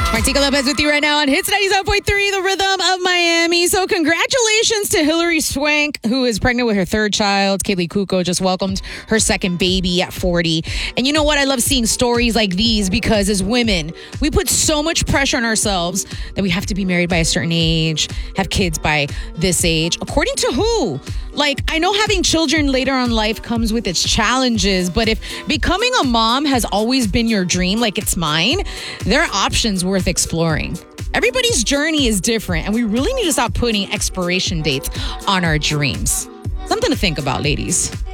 Martika Lopez with you right now on Hits 97.3, the rhythm of Miami. So congratulations to Hilary Swank, who is pregnant with her third child. Kaylee Kuko just welcomed her second baby at 40. And you know what? I love seeing stories like these because as women, we put so much pressure on ourselves that we have to be married by a certain age, have kids by this age. According to who? Like, I know having children later on in life comes with its challenges, but if becoming a mom has always been your dream, like it's mine, there are options worth exploring. Everybody's journey is different, and we really need to stop putting expiration dates on our dreams. Something to think about, ladies.